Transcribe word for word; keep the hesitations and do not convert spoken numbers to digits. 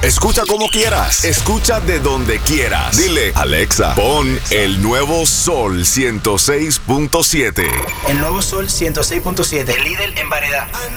Escucha como quieras. Escucha de donde quieras. Dile, Alexa, pon el nuevo Sol ciento seis punto siete. El nuevo Sol ciento seis punto siete, líder en variedad.